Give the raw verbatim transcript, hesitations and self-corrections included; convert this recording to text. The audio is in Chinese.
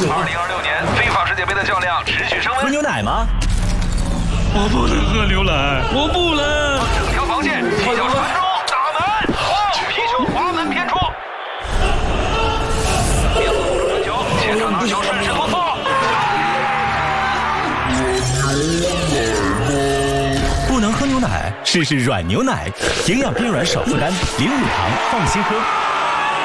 二零二六年非法世界杯的较量持续升温。 喝牛奶吗？ 我不能喝牛奶，我不能。 整条防线，踢球传中，打门，哇！皮球滑门偏出。边路护住传球，前场拿球顺势突破。 不能喝牛奶，试试软牛奶，营养变软少负担，零乳糖，放心喝。